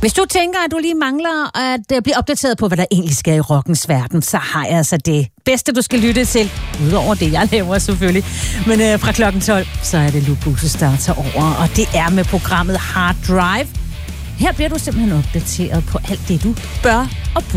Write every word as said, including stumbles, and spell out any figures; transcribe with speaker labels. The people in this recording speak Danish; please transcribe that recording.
Speaker 1: Hvis du tænker, at du lige mangler at blive opdateret på, hvad der egentlig sker i rockens verden, så har jeg altså det bedste, du skal lytte til. Udover det, jeg laver selvfølgelig. Men øh, fra klokken tolv, så er det Lubuse, der tager over. Og det er med programmet Hard Drive. Her bliver du simpelthen opdateret på alt det, du bør og